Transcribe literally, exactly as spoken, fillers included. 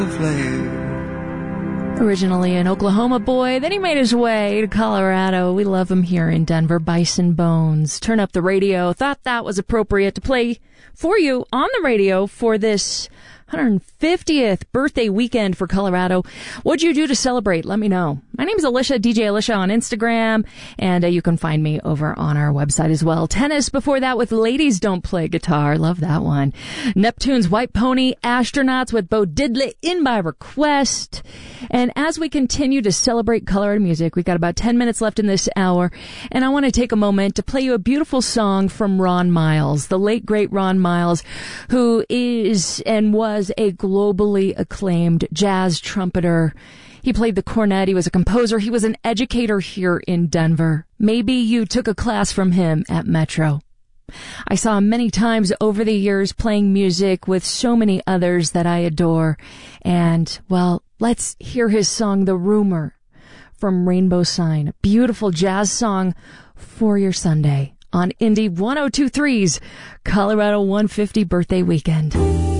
Originally an Oklahoma boy, then he made his way to Colorado. We love him here in Denver. Bison Bones. Turn up the radio. Thought that was appropriate to play for you on the radio for this one hundred fiftieth birthday weekend for Colorado. What'd you do to celebrate? Let me know. My name's Alicia, D J Alicia on Instagram, and uh, you can find me over on our website as well. Tennis before that with Ladies Don't Play Guitar. Love that one. Neptune's White Pony, Astronauts with Bo Diddley in by request. And as we continue to celebrate Colorado music, we've got about ten minutes left in this hour, and I want to take a moment to play you a beautiful song from Ron Miles, the late great Ron Miles, who is and was a globally acclaimed jazz trumpeter. He played the cornet. He was a composer. He was an educator here in Denver. Maybe you took a class from him at Metro. I saw him many times over the years playing music with so many others that I adore. And, well, let's hear his song, The Rumor, from Rainbow Sign. A beautiful jazz song for your Sunday on Indie one oh two three's Colorado one fifty birthday weekend.